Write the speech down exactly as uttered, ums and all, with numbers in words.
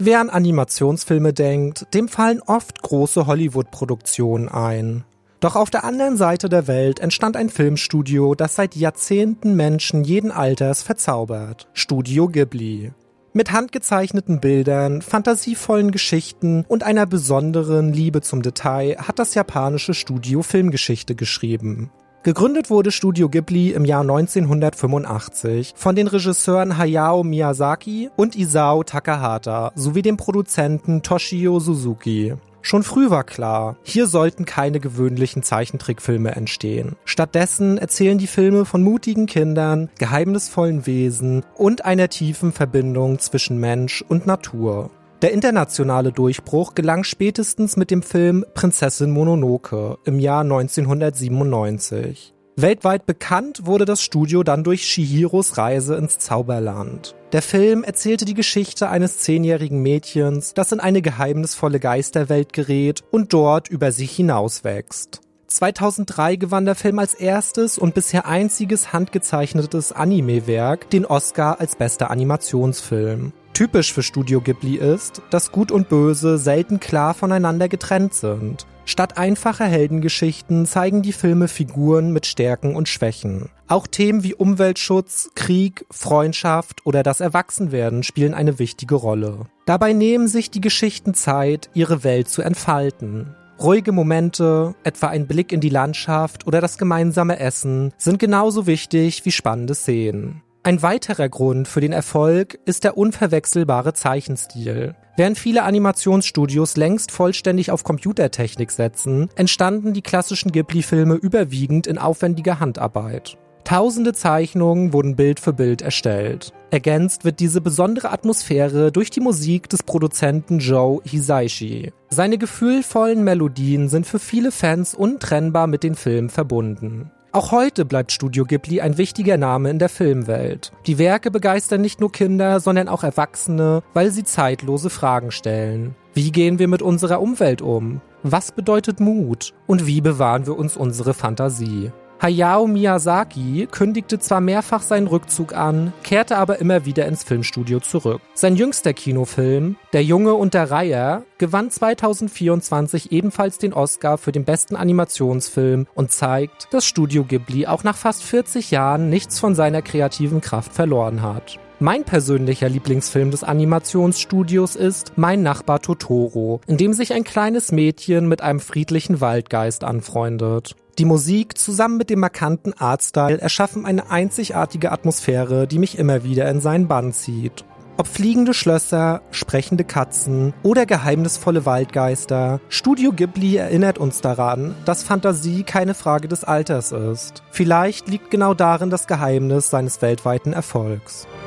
Wer an Animationsfilme denkt, dem fallen oft große Hollywood-Produktionen ein. Doch auf der anderen Seite der Welt entstand ein Filmstudio, das seit Jahrzehnten Menschen jeden Alters verzaubert. Studio Ghibli. Mit handgezeichneten Bildern, fantasievollen Geschichten und einer besonderen Liebe zum Detail hat das japanische Studio Filmgeschichte geschrieben. Gegründet wurde Studio Ghibli im Jahr neunzehnhundertfünfundachtzig von den Regisseuren Hayao Miyazaki und Isao Takahata sowie dem Produzenten Toshio Suzuki. Schon früh war klar, hier sollten keine gewöhnlichen Zeichentrickfilme entstehen. Stattdessen erzählen die Filme von mutigen Kindern, geheimnisvollen Wesen und einer tiefen Verbindung zwischen Mensch und Natur. Der internationale Durchbruch gelang spätestens mit dem Film Prinzessin Mononoke im Jahr neunzehnhundertsiebenundneunzig. Weltweit bekannt wurde das Studio dann durch Chihiros Reise ins Zauberland. Der Film erzählte die Geschichte eines zehnjährigen Mädchens, das in eine geheimnisvolle Geisterwelt gerät und dort über sich hinauswächst. zweitausenddrei gewann der Film als erstes und bisher einziges handgezeichnetes Anime-Werk den Oscar als bester Animationsfilm. Typisch für Studio Ghibli ist, dass Gut und Böse selten klar voneinander getrennt sind. Statt einfacher Heldengeschichten zeigen die Filme Figuren mit Stärken und Schwächen. Auch Themen wie Umweltschutz, Krieg, Freundschaft oder das Erwachsenwerden spielen eine wichtige Rolle. Dabei nehmen sich die Geschichten Zeit, ihre Welt zu entfalten. Ruhige Momente, etwa ein Blick in die Landschaft oder das gemeinsame Essen, sind genauso wichtig wie spannende Szenen. Ein weiterer Grund für den Erfolg ist der unverwechselbare Zeichenstil. Während viele Animationsstudios längst vollständig auf Computertechnik setzen, entstanden die klassischen Ghibli-Filme überwiegend in aufwendiger Handarbeit. Tausende Zeichnungen wurden Bild für Bild erstellt. Ergänzt wird diese besondere Atmosphäre durch die Musik des Produzenten Joe Hisaishi. Seine gefühlvollen Melodien sind für viele Fans untrennbar mit den Filmen verbunden. Auch heute bleibt Studio Ghibli ein wichtiger Name in der Filmwelt. Die Werke begeistern nicht nur Kinder, sondern auch Erwachsene, weil sie zeitlose Fragen stellen. Wie gehen wir mit unserer Umwelt um? Was bedeutet Mut? Und wie bewahren wir uns unsere Fantasie? Hayao Miyazaki kündigte zwar mehrfach seinen Rückzug an, kehrte aber immer wieder ins Filmstudio zurück. Sein jüngster Kinofilm, Der Junge und der Reiher, gewann zweitausendvierundzwanzig ebenfalls den Oscar für den besten Animationsfilm und zeigt, dass Studio Ghibli auch nach fast vierzig Jahren nichts von seiner kreativen Kraft verloren hat. Mein persönlicher Lieblingsfilm des Animationsstudios ist Mein Nachbar Totoro, in dem sich ein kleines Mädchen mit einem friedlichen Waldgeist anfreundet. Die Musik zusammen mit dem markanten Artstyle erschaffen eine einzigartige Atmosphäre, die mich immer wieder in seinen Bann zieht. Ob fliegende Schlösser, sprechende Katzen oder geheimnisvolle Waldgeister, Studio Ghibli erinnert uns daran, dass Fantasie keine Frage des Alters ist. Vielleicht liegt genau darin das Geheimnis seines weltweiten Erfolgs.